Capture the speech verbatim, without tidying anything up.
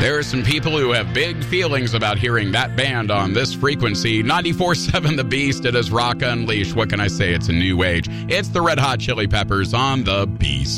There are some people who have big feelings about hearing that band on this frequency. ninety-four point seven The Beast. It is Rock Unleashed. What can I say? It's a new age. It's the Red Hot Chili Peppers on The Beast.